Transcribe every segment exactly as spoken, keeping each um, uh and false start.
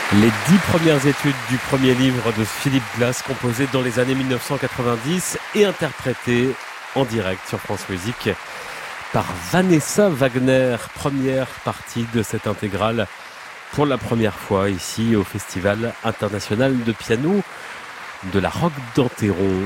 Les dix premières études du premier livre de Philippe Glass, composé dans les années mille neuf cent quatre-vingt-dix et interprété en direct sur France Musique par Vanessa Wagner. Première partie de cette intégrale pour la première fois ici au Festival international de piano de la Roque d'Enterron.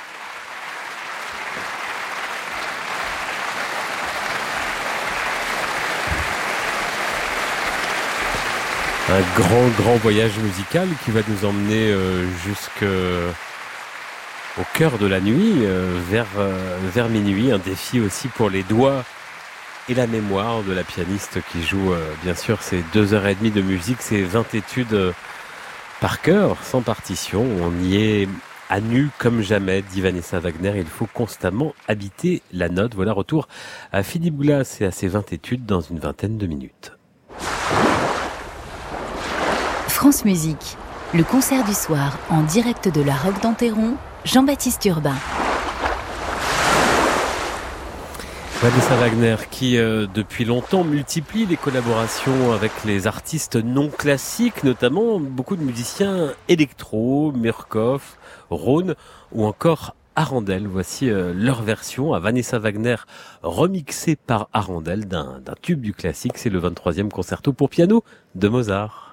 Un grand, grand voyage musical qui va nous emmener euh, jusqu'au cœur de la nuit, euh, vers, euh, vers minuit. Un défi aussi pour les doigts et la mémoire de la pianiste qui joue, euh, bien sûr, ces deux heures et demie de musique, ces vingt études euh, par cœur, sans partition. On y est à nu comme jamais, dit Vanessa Wagner. Il faut constamment habiter la note. Voilà, retour à Philippe Glass et à ses vingt études dans une vingtaine de minutes. France Musique, le concert du soir en direct de la Roque d'Enterron, Jean-Baptiste Urbain. Vanessa Wagner qui, euh, depuis longtemps, multiplie les collaborations avec les artistes non classiques, notamment beaucoup de musiciens électro, Murkoff, Rhône ou encore Arandel. Voici euh, leur version à Vanessa Wagner, remixée par Arandel d'un, d'un tube du classique. C'est le vingt-troisième concerto pour piano de Mozart.